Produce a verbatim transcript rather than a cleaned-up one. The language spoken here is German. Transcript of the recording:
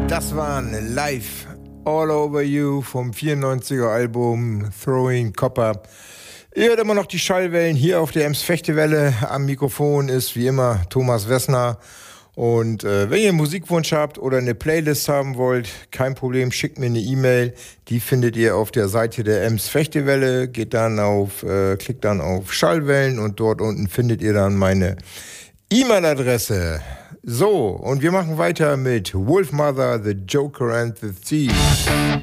Das waren Live All Over You vom vierundneunziger Album Throwing Copper. Ihr hört immer noch die Schallwellen hier auf der Ems-Fechtewelle. Am Mikrofon ist wie immer Thomas Wessner. Und äh, wenn ihr einen Musikwunsch habt oder eine Playlist haben wollt, kein Problem, schickt mir eine E-Mail. Die findet ihr auf der Seite der Ems-Fechtewelle. Geht dann auf, äh, klickt dann auf Schallwellen und dort unten findet ihr dann meine E-Mail-Adresse. So, und wir machen weiter mit Wolfmother, The Joker and the Thief.